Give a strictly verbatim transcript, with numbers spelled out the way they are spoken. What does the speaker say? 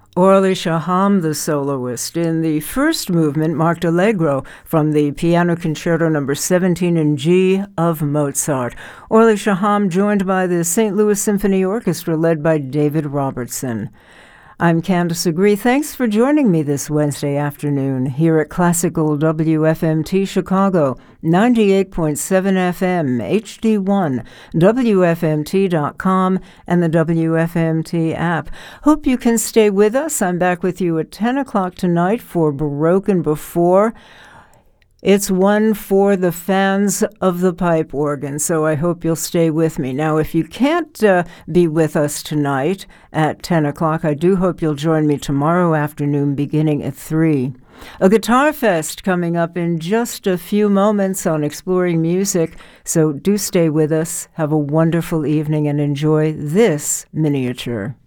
Orly Shaham, the soloist, in the first movement marked Allegro from the Piano Concerto number seventeen in G of Mozart. Orly Shaham joined by the Saint Louis Symphony Orchestra led by David Robertson. I'm Candace Agree. Thanks for joining me this Wednesday afternoon here at Classical W F M T Chicago, ninety-eight point seven F M, H D one, W F M T dot com, and the W F M T app. Hope you can stay with us. I'm back with you at ten o'clock tonight for Baroque and Before. It's one for the fans of the pipe organ, so I hope you'll stay with me. Now, if you can't uh, be with us tonight at ten o'clock, I do hope you'll join me tomorrow afternoon beginning at three. A Guitar Fest coming up in just a few moments on Exploring Music, so do stay with us. Have a wonderful evening and enjoy this miniature.